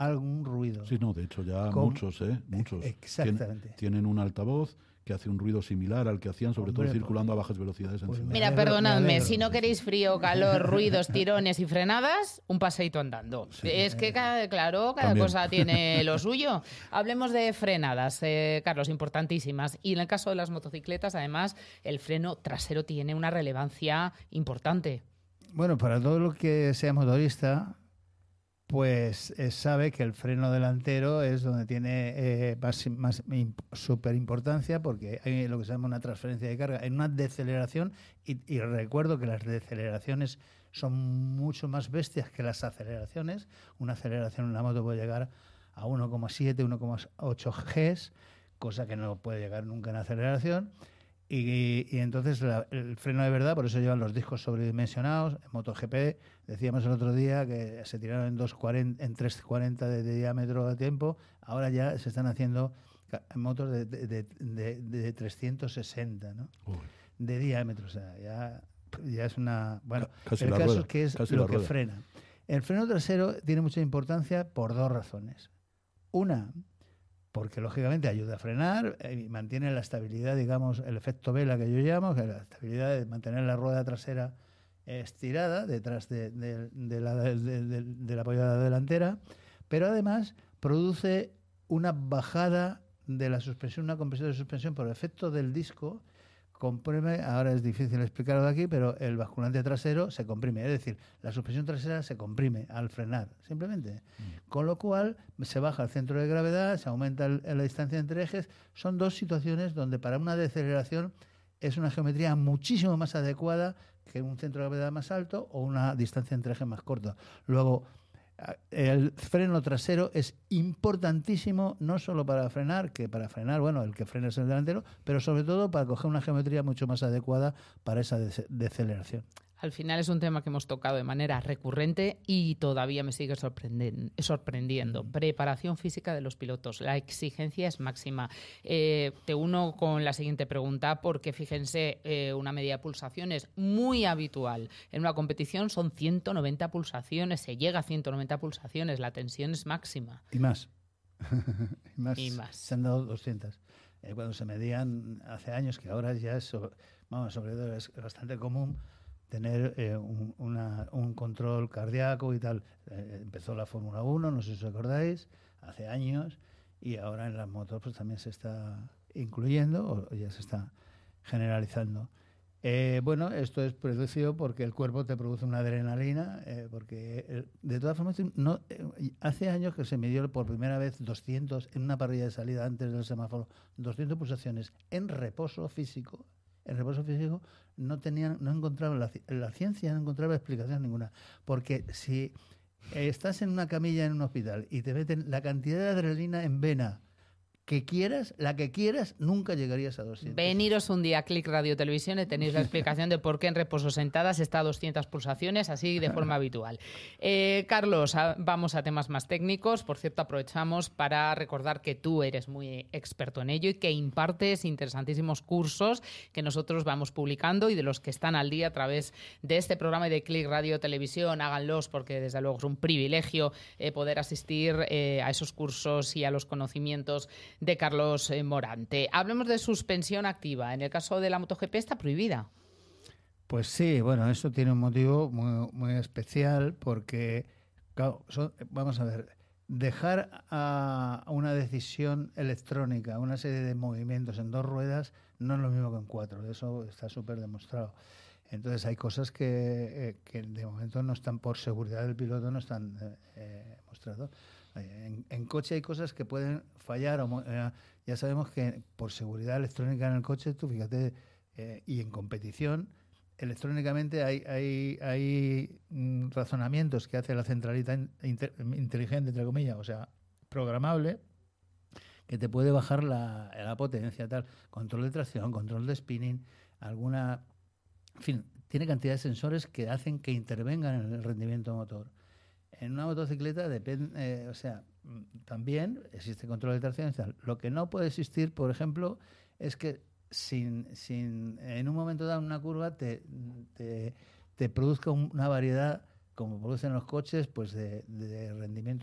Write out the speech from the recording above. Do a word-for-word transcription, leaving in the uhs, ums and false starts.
algún ruido. Sí, no, de hecho ya Con... muchos, ¿eh? Muchos. Exactamente. Tien, tienen un altavoz que hace un ruido similar al que hacían, sobre Hombre, todo circulando pues, a bajas velocidades. Pues en mira, alegro, perdonadme, si no queréis frío, calor, ruidos, tirones y frenadas, un paseíto andando. Sí. Es que, cada, claro, cada También. cosa tiene lo suyo. Hablemos de frenadas, eh, Carlos, importantísimas. Y en el caso de las motocicletas, además, el freno trasero tiene una relevancia importante. Bueno, para todo lo que sea motorista, pues eh, sabe que el freno delantero es donde tiene eh, más, más súper importancia, porque hay lo que se llama una transferencia de carga en una deceleración, y, y recuerdo que las deceleraciones son mucho más bestias que las aceleraciones. Una aceleración en la moto puede llegar a uno coma siete, uno coma ocho Gs, cosa que no puede llegar nunca en aceleración. Y, y entonces la, el freno de verdad, por eso llevan los discos sobredimensionados. En MotoGP decíamos el otro día que se tiraron en, dos cuarenta, en tres cuarenta de, de diámetro a tiempo. Ahora ya se están haciendo motos de, de, de, de, de trescientos sesenta, ¿no? De diámetro. O sea, ya, ya es una... Bueno, casi el la caso rueda, es que es casi lo la que rueda. frena. El freno trasero tiene mucha importancia por dos razones. Una, porque lógicamente ayuda a frenar y mantiene la estabilidad, digamos, el efecto vela que yo llamo, que es la estabilidad de mantener la rueda trasera estirada detrás de, de, de, la, de, de, de la apoyada delantera, pero además produce una bajada de la suspensión, una compresión de suspensión por efecto del disco. Comprime, ahora es difícil explicarlo de aquí, pero el basculante trasero se comprime, es decir, la suspensión trasera se comprime al frenar, simplemente. Mm. Con lo cual se baja el centro de gravedad, se aumenta el, la distancia entre ejes. Son dos situaciones donde para una deceleración es una geometría muchísimo más adecuada que un centro de gravedad más alto o una distancia entre ejes más corta. Luego, el freno trasero es importantísimo no solo para frenar, que para frenar, bueno, el que frena es el delantero, pero sobre todo para coger una geometría mucho más adecuada para esa deceleración. Al final es un tema que hemos tocado de manera recurrente y todavía me sigue sorprendiendo. Preparación física de los pilotos. La exigencia es máxima. Eh, te uno con la siguiente pregunta porque, fíjense, eh, una media de pulsaciones muy habitual. En una competición son ciento noventa pulsaciones, se llega a ciento noventa pulsaciones, la tensión es máxima. Y más. y más. Y más. Se han dado doscientas. Eh, cuando se medían hace años, que ahora ya es, vamos, sobre todo es bastante común, tener eh, un, una, un control cardíaco y tal. Eh, empezó la Fórmula uno, no sé si os acordáis, hace años, y ahora en las motos pues también se está incluyendo o ya se está generalizando. Eh, bueno, esto es producido porque el cuerpo te produce una adrenalina, eh, porque eh, de todas formas, no, eh, hace años que se midió por primera vez doscientos en una parrilla de salida antes del semáforo, doscientas pulsaciones en reposo físico. En reposo físico no tenían, no encontraban la, la ciencia no encontraba explicación ninguna, porque si estás en una camilla en un hospital y te meten la cantidad de adrenalina en vena que quieras, la que quieras, nunca llegarías a doscientas. Veniros un día a Click Radio Televisión y tenéis la explicación de por qué en reposo sentadas está a doscientas pulsaciones, así de forma habitual. Eh, Carlos, a, vamos a temas más técnicos. Por cierto, aprovechamos para recordar que tú eres muy experto en ello y que impartes interesantísimos cursos que nosotros vamos publicando y de los que están al día a través de este programa y de Click Radio Televisión. Háganlos porque desde luego es un privilegio eh, poder asistir eh, a esos cursos y a los conocimientos de Carlos eh, Morante. Hablemos de suspensión activa. En el caso de la MotoGP está prohibida. Pues sí, bueno, eso tiene un motivo muy, muy especial porque, claro, son, vamos a ver, dejar a una decisión electrónica, una serie de movimientos en dos ruedas, no es lo mismo que en cuatro. Eso está súper demostrado. Entonces hay cosas que, eh, que de momento no están, por seguridad del piloto, no están eh, eh, mostradas. En, en coche hay cosas que pueden fallar. O, eh, ya sabemos que por seguridad electrónica en el coche, tú fíjate, eh, y en competición, electrónicamente hay, hay, hay mm, razonamientos que hace la centralita inter, inteligente, entre comillas, o sea, programable, que te puede bajar la, la potencia, tal, control de tracción, control de spinning, alguna... En fin, tiene cantidad de sensores que hacen que intervengan en el rendimiento motor. En una motocicleta depende, eh, o sea, también existe control de tracción y tal. Lo que no puede existir, por ejemplo, es que sin, sin en un momento dado una curva te, te, te produzca una variedad, como producen los coches, pues de, de rendimiento